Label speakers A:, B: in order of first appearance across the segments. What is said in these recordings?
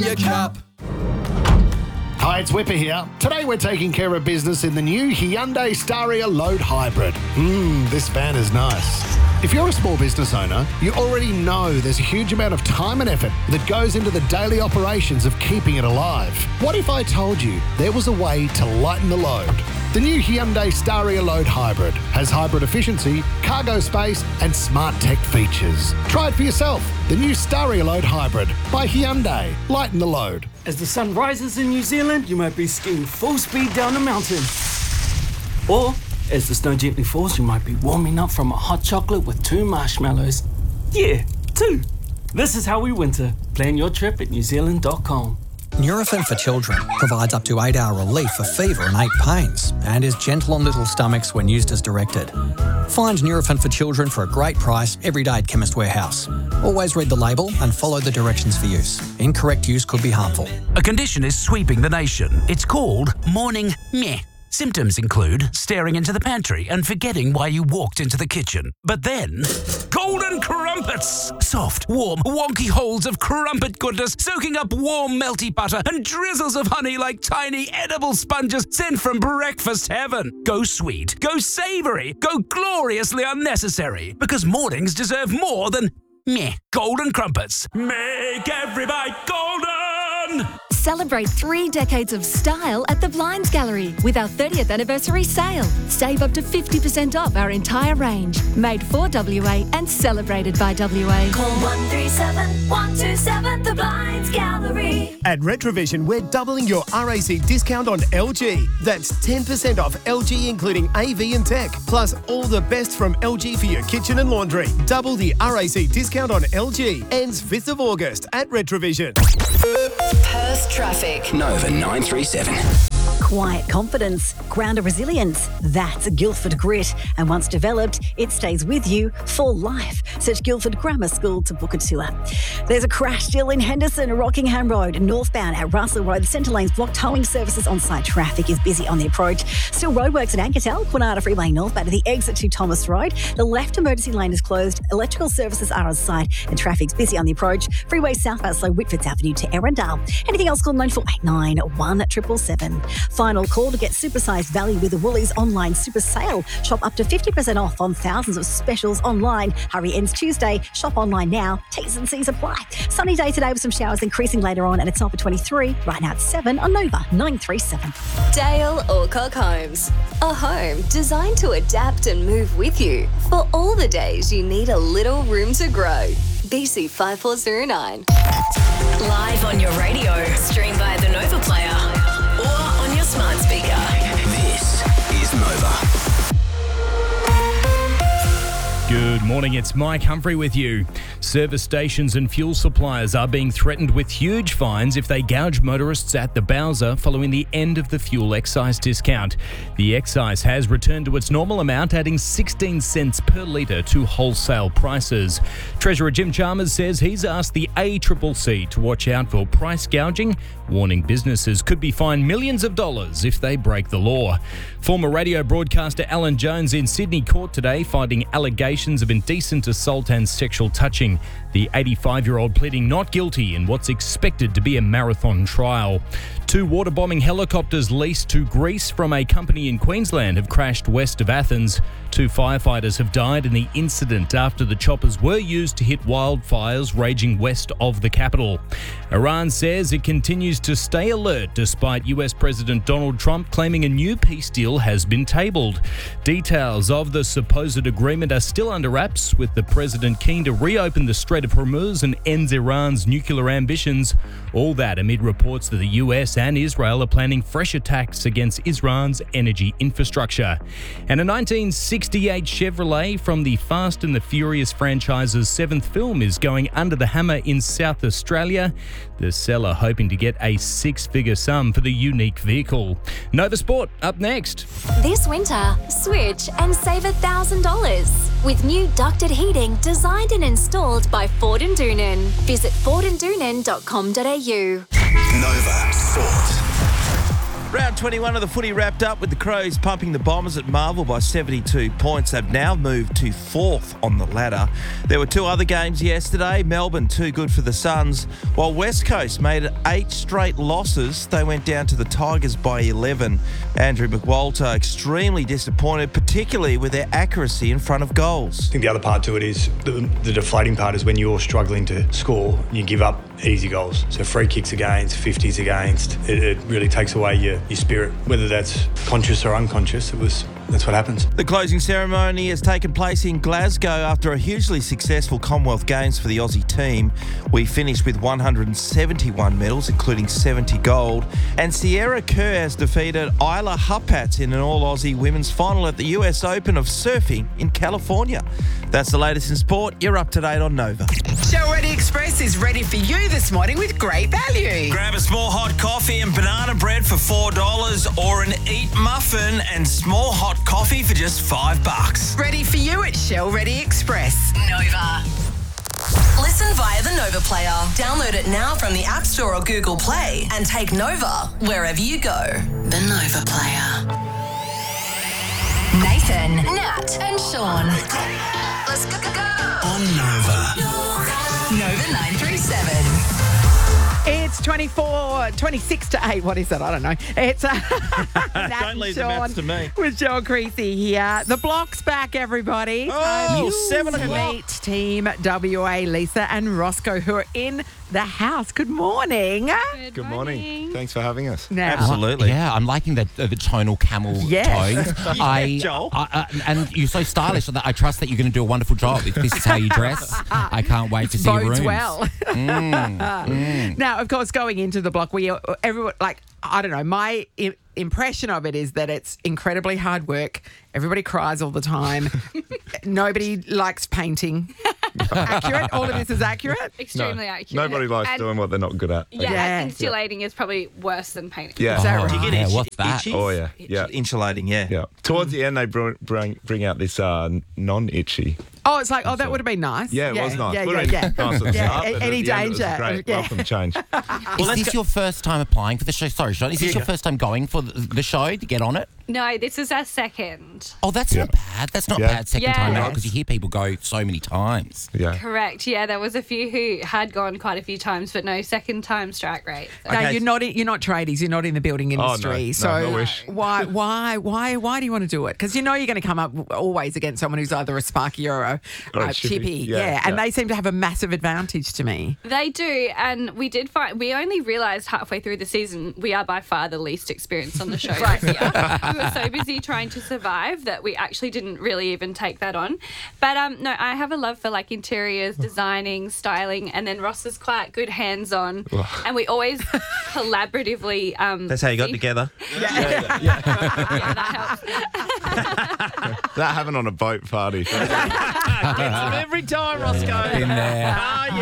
A: your cup.
B: Hi, it's Whipper here. Today we're taking care of business in the new Hyundai Staria Load Hybrid. This van is nice. If you're a small business owner, you already know there's a huge amount of time and effort that goes into the daily operations of keeping it alive. What if I told you there was a way to lighten the load? The new Hyundai Staria Load Hybrid has hybrid efficiency, cargo space and smart tech features. Try it for yourself. The new Staria Load Hybrid by Hyundai. Lighten the load.
C: As the sun rises in New Zealand, you might be skiing full speed down a mountain. Or, as the snow gently falls, you might be warming up from a hot chocolate with 2 marshmallows. Yeah, 2. This is how we winter. Plan your trip at newzealand.com.
D: Nurofen for Children provides up to 8-hour relief for fever and ache pains and is gentle on little stomachs when used as directed. Find Nurofen for Children for a great price every day at Chemist Warehouse. Always read the label and follow the directions for use. Incorrect use could be harmful.
E: A condition is sweeping the nation. It's called morning meh. Symptoms include staring into the pantry and forgetting why you walked into the kitchen. But then, golden crumpets! Soft, warm, wonky holes of crumpet goodness soaking up warm, melty butter and drizzles of honey like tiny edible sponges sent from breakfast heaven. Go sweet, go savoury, go gloriously unnecessary. Because mornings deserve more than meh. Golden crumpets. Make every bite golden!
F: Celebrate 3 decades of style at the Blinds Gallery with our 30th anniversary sale. Save up to 50% off our entire range. Made for WA and celebrated by WA.
G: Call 137 127 The Blinds Gallery.
H: At Retrovision, we're doubling your RAC discount on LG. That's 10% off LG, including AV and tech. Plus, all the best from LG for your kitchen and laundry. Double the RAC discount on LG. Ends 5th of August at Retrovision.
I: Perth traffic.
J: Nova 937.
I: Quiet confidence, ground of resilience. That's Guildford Grit. And once developed, it stays with you for life. Search Guildford Grammar School to book a tour. There's a crash still in Henderson, Rockingham Road, northbound at Russell Road. The centre lane's blocked. Towing services on site. Traffic is busy on the approach. Still roadworks at Ankertel, Quinata Freeway northbound at the exit to Thomas Road. The left emergency lane is closed. Electrical services are on site and traffic's busy on the approach. Freeway southbound slow Whitfords Avenue to Erindale. Anything else, call 9489 1777. Final call to get supersized value with the Woolies online super sale. Shop up to 50% off on thousands of specials online. Hurry ends Tuesday. Shop online now. T's and C's apply. Sunny day today with some showers increasing later on, and it's up at 23. Right now it's 7 on Nova 937.
G: Dale Alcock Homes. A home designed to adapt and move with you for all the days you need a little room to grow. BC 5409.
I: Live on your radio. Stream via the Nova Player or on your smart speaker.
J: This is Nova.
K: Good morning, it's Mike Humphrey with you. Service stations and fuel suppliers are being threatened with huge fines if they gouge motorists at the Bowser following the end of the fuel excise discount. The excise has returned to its normal amount, adding 16 cents per litre to wholesale prices. Treasurer Jim Chalmers says he's asked the ACCC to watch out for price gouging, warning businesses could be fined millions of dollars if they break the law. Former radio broadcaster Alan Jones in Sydney court today fighting allegations of indecent assault and sexual touching. The 85-year-old pleading not guilty in what's expected to be a marathon trial. 2 water-bombing helicopters leased to Greece from a company in Queensland have crashed west of Athens. 2 firefighters have died in the incident after the choppers were used to hit wildfires raging west of the capital. Iran says it continues to stay alert despite US President Donald Trump claiming a new peace deal has been tabled. Details of the supposed agreement are still under wraps, with the president keen to reopen the Strait of Hormuz and ends Iran's nuclear ambitions. All that amid reports that the US and Israel are planning fresh attacks against Iran's energy infrastructure. And a 1968 Chevrolet from the Fast and the Furious franchise's 7th film is going under the hammer in South Australia. The seller hoping to get a 6-figure sum for the unique vehicle. Nova Sport up next.
G: This winter, switch and save $1,000 with new ducted heating designed and installed by Ford and Doonan. Visit fordandoonan.com.au.
J: Nova Sport.
A: Round 21 of the footy wrapped up with the Crows pumping the Bombers at Marvel by 72 points. They've now moved to 4th on the ladder. There were 2 other games yesterday. Melbourne, too good for the Suns, while West Coast made it 8 straight losses. They went down to the Tigers by 11. Andrew McWalter extremely disappointed, particularly with their accuracy in front of goals.
L: I think the other part to it is the deflating part is when you're struggling to score, you give up easy goals. So free kicks against, 50s against, it really takes away your spirit. Whether that's conscious or unconscious, that's what happens.
A: The closing ceremony has taken place in Glasgow after a hugely successful Commonwealth Games for the Aussie team. We finished with 171 medals, including 70 gold. And Sierra Kerr has defeated Isla Huppatz in an all-Aussie women's final at the US Open of Surfing in California. That's the latest in sport. You're up to date on Nova.
M: Show Ready Express is ready for you this morning with great value.
A: Grab a small hot coffee and banana bread for $4 or an Eat muffin and small hot coffee for just $5.
M: Ready for you at Shell Ready Express.
N: Nova. Listen via the Nova Player. Download it now from the App Store or Google Play and take Nova wherever you go. The Nova Player. Nathan, Nat, and Sean. Let's go.
J: On Nova.
N: Nova 937.
O: It's 26 to 8. What is it? I don't know. It's Nat
A: Don't leave the
O: Sean
A: maths to me.
O: with Sean Creasy here. The block's back, everybody.
A: Oh, 7
O: to
A: o'clock.
O: meet Team WA, Lisa and Roscoe, who are in the house. Good morning.
P: Good morning. Thanks for having us.
O: Now,
A: Absolutely.
Q: Yeah, I'm liking the tonal camel
O: Yes.
Q: tone.
A: Joel.
Q: And you're so stylish that I trust that you're going to do a wonderful job. If this is how you dress, I can't wait to see your
O: bodes
Q: rooms.
O: well. Now, of course, going into the block, everyone, like, I don't know, my impression of it is that it's incredibly hard work. Everybody cries all the time. Nobody likes painting. Accurate? All of this is accurate?
R: Extremely accurate.
P: Nobody likes doing what they're not good at.
R: Yeah, insulating is probably worse than painting.
P: Yeah.
O: Is that right?
A: Do you get
Q: what's that?
P: Oh, yeah. Yeah.
A: Insulating, yeah.
P: Yeah. Towards the end, they bring out this non-itchy.
O: Oh, it's like, that would have been nice.
P: Yeah, it was nice.
O: Yeah,
P: Would have
O: yeah,
P: been nice at the
O: yeah.
P: start, but at
O: Any
P: the end it was
O: danger?
P: great.
O: Yeah.
P: Welcome change.
Q: Is this your first time applying for the show? Sorry, Sean. Is this your first time going for the show to get on it?
R: No, this is our second.
Q: Oh, that's not bad. That's not bad second time out because you hear people go so many times.
P: Yeah.
R: Correct. Yeah, there was a few who had gone quite a few times, but no second time strike rate. So.
O: No, you're not tradies. You're not in the building industry.
P: no,
O: so
P: no wish.
O: why do you want to do it? Because you know you're going to come up always against someone who's either a Sparky or a Chippy. Yeah, and they seem to have a massive advantage to me.
R: They do, and we only realised halfway through the season we are by far the least experienced on the show this year. We were so busy trying to survive that we actually didn't really even take that on. But no, I have a love for like interiors, designing, styling, and then Ross is quite good hands-on, and we always collaboratively.
A: That's how you got together.
R: Yeah, that helps.
P: That happened on a boat party.
A: Gets them every time, Roscoe.
Q: Been there.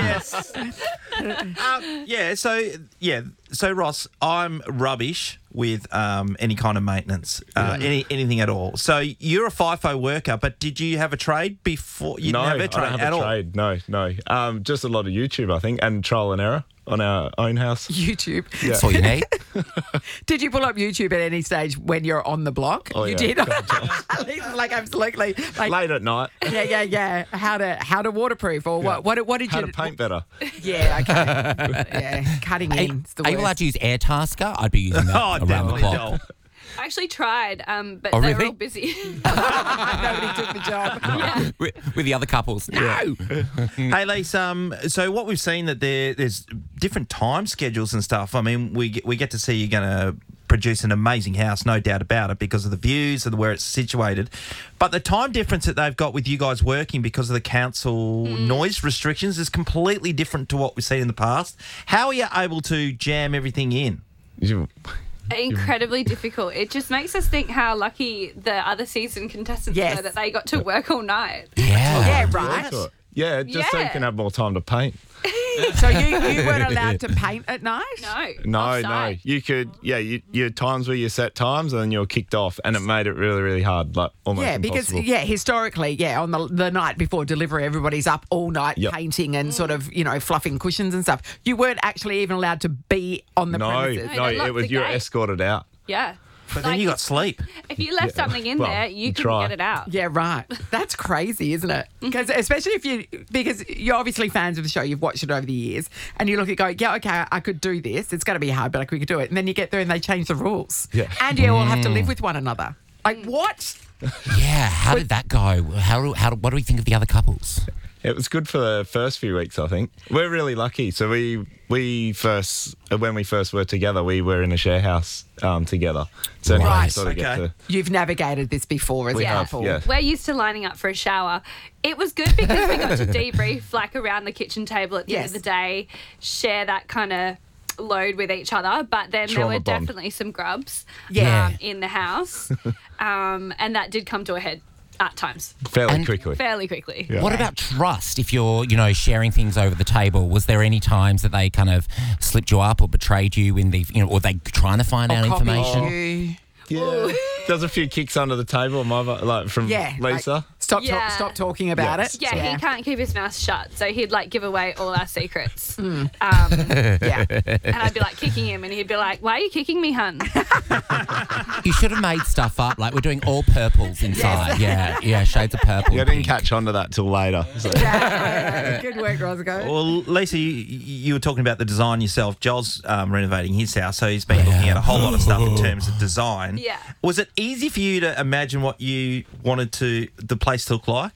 A: Yes. So Ross, I'm rubbish with any kind of maintenance, anything at all. So you're a FIFO worker, but did you have a trade before? You didn't have a trade
P: I don't have a trade. No. Just a lot of YouTube, I think, and trial and error on our own house.
O: YouTube.
P: Yeah.
Q: That's all you need.
O: Did you pull up YouTube at any stage when you're on the block?
P: Oh,
O: you
P: yeah.
O: did. Like absolutely. Like,
P: Late at night.
O: Yeah. How to waterproof or what did
P: How
O: you
P: to paint better.
O: Yeah, okay. Yeah, cutting in.
Q: Are you allowed to use Airtasker? I'd be using that around the clock.
R: I actually tried, but
Q: Oh,
R: they
Q: really?
R: were all busy.
O: Nobody took the job.
Q: With the other couples. No.
A: Hey, Lise, so what we've seen that there's different time schedules and stuff. I mean, we get to see you're going to produce an amazing house, no doubt about it, because of the views and where it's situated. But the time difference that they've got with you guys working because of the council noise restrictions is completely different to what we've seen in the past. How are you able to jam everything in?
R: Incredibly difficult. It just makes us think how lucky the other season contestants were that they got to work all night.
O: Yeah, right.
P: Yeah, just so you can have more time to paint.
O: So you weren't allowed to paint at night?
P: No. You could, your times were your set times and then you're kicked off, and it made it really, really hard, like almost impossible.
O: Because historically, on the night before delivery, everybody's up all night painting and sort of, fluffing cushions and stuff. You weren't actually even allowed to be on the premises.
P: No, it was you were escorted out.
R: Yeah.
A: But then you got sleep.
R: If you left something in there, you couldn't get it out.
O: Yeah, right. That's crazy, isn't it? Because especially because you're obviously fans of the show, you've watched it over the years, and you look at it going, yeah, okay, I could do this. It's going to be hard, but we could do it. And then you get there and they change the rules.
P: Yeah.
O: And you all have to live with one another. Like, what?
Q: Yeah, how did that go? What do we think of the other couples?
P: It was good for the first few weeks, I think. We're really lucky. So when we first were together, we were in a share house together. So
O: Right.
P: we sort of get to...
O: You've navigated this before as
P: We
O: a
P: have,
O: couple.
P: yeah.
R: We're used to lining up for a shower. It was good because we got to debrief like around the kitchen table at the end of the day, share that kind of load with each other, but then there
P: Trauma
R: were
P: bond.
R: definitely some grubs
Q: Yeah.
R: in the house, and that did come to a head at times.
P: Fairly quickly.
R: Fairly quickly.
P: Yeah.
Q: What about trust? If you're, sharing things over the table, was there any times that they kind of slipped you up or betrayed you in the, or they trying to find out information?
O: You.
P: Yeah. There's a few kicks under the table, from Lisa.
O: Stop talking about it.
R: Yeah, he can't keep his mouth shut, so he'd like give away all our secrets.
O: Yeah.
R: And I'd be like kicking him, and he'd be like, "Why are you kicking me, hun?"
Q: You should have made stuff up. Like, we're doing all purples inside. Yeah, shades of purple.
P: Yeah, I didn't catch on to that till later. So.
O: Good work, Roscoe.
A: Well, Lisa, you were talking about the design yourself. Joel's renovating his house, so he's been looking at a whole lot of stuff in terms of design.
R: Yeah.
A: Was it easy for you to imagine what you wanted the place to look like?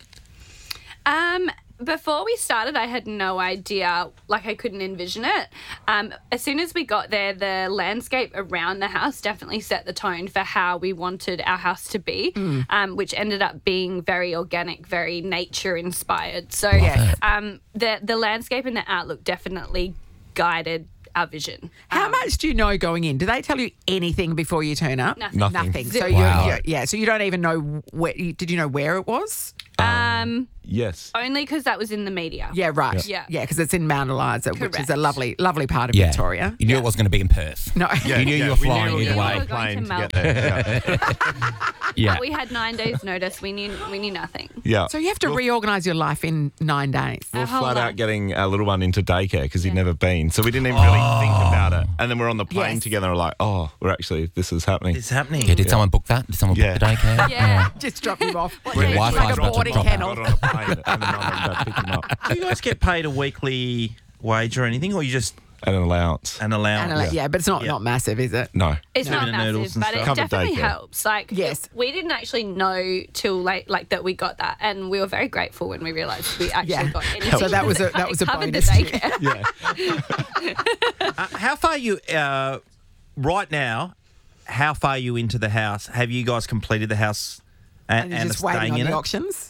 R: Before we started, I had no idea, I couldn't envision it. As soon as we got there, the landscape around the house definitely set the tone for how we wanted our house to be, which ended up being very organic, very nature-inspired. So the landscape and the outlook definitely guided our vision.
O: How much do you know going in? Do they tell you anything before you turn up?
R: Nothing.
O: So
Q: Wow.
O: so you don't even know where. Did you know where it was?
P: Yes.
R: Only because that was in the media.
O: Yeah, right.
R: Yeah.
O: Yeah, because it's in Mount Eliza, which is
R: Correct.
O: a lovely part of
Q: Yeah.
O: Victoria.
Q: You knew it wasn't going to be in Perth.
O: No.
Q: You knew you were flying
P: we
Q: either
P: knew
Q: way.
P: we were
R: going to
P: plane to get there.
Q: Yeah.
R: We had 9 days notice. We knew nothing.
P: Yeah.
O: So you have to reorganise your life in 9 days.
P: We're
R: Our whole
P: flat
R: life.
P: out getting our little one into daycare because he'd never been. So we didn't even really think about it. And then we're on the plane
O: Yes.
P: together and we're like, this is happening.
A: It's happening.
Q: Yeah, did someone book that? Did someone book the daycare?
R: Yeah.
O: Just drop him off.
Q: Your Wi-Fi's
O: like a
Q: about to
O: boarding
Q: drop
O: kennel.
P: Got on a plane and then mum and dad picked him up.
A: Do you guys get paid a weekly wage or anything, or you just
P: And an allowance.
A: an allowance?
O: But it's not massive, is it?
P: No.
R: It's not
A: Moving the noodles
R: massive,
A: and
R: but it
A: stuff.
P: Covered
R: definitely
P: daycare.
R: helps.
O: Yes.
R: We didn't actually know till late, that we got that, and we were very grateful when we realised we actually got anything.
O: So that was a
R: covered
O: bonus.
R: the daycare.
P: Yeah.
A: How far you right now? How far are you into the house? Have you guys completed the house
O: And you're
A: and
O: just
A: are
O: waiting
A: staying
O: on
A: in
O: the
A: it?
O: auctions?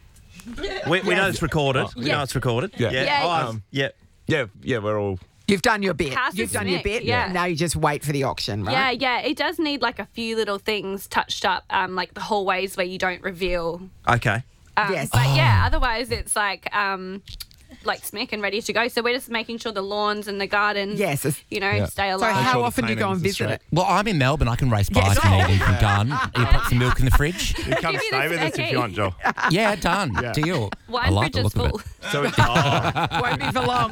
A: We know it's recorded. We know it's recorded.
P: Yeah.
R: Yeah.
P: Yeah, we're all...
O: You've done your bit.
R: House
O: You've
R: is
O: done your
R: Nick,
O: bit.
R: yeah.
O: Now you just wait for the auction, right?
R: Yeah. It does need a few little things touched up, like the hallways where you don't reveal.
A: Okay.
O: Yes.
R: But otherwise it's like smick and ready to go. So we're just making sure the lawns and the gardens,
O: Yes.
R: stay
O: So
R: alive.
O: how
P: sure the
O: often do you go and
P: paintings are
O: visit it?
Q: Well, I'm in Melbourne. I can race bike
O: Yes.
Q: and anything from done. You put some milk in the fridge.
P: You come
R: Give you
P: stay
R: the
P: with us
R: spare
P: if
R: key.
P: you want, Joel.
Q: Yeah, done.
P: Yeah.
Q: Deal. I
R: Wine
Q: like
R: fridge
Q: the
R: is
Q: look of
R: full.
Q: it.
P: So it's...
O: Won't be for long.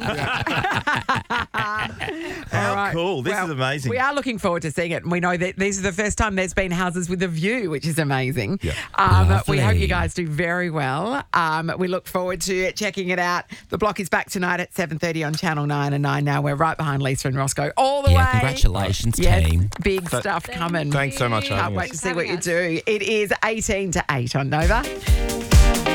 A: How cool. This is amazing.
O: We are looking forward to seeing it. And we know that these are the first time there's been houses with a view, which is amazing.
P: Yeah.
O: We hope
Q: Lovely.
O: you guys do very well. We look forward to checking it out. The block is back tonight at 7:30 on Channel 9 and 9 Now. We're right behind Lisa and Roscoe all the way.
Q: Yeah, congratulations,
O: Yes,
Q: team.
O: big stuff coming.
P: Thanks so much for
O: Can't
P: having
O: wait
P: us.
O: to see what you do. It is 18 to 8 on Nova.